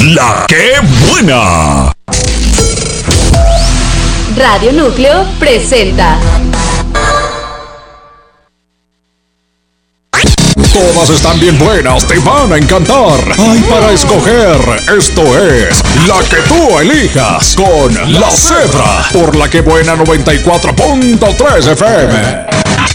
La que buena. Radio Núcleo presenta. Todas están bien buenas, te van a encantar. Hay para escoger. Esto es La que tú elijas con La Cebra por La que buena 94.3 FM.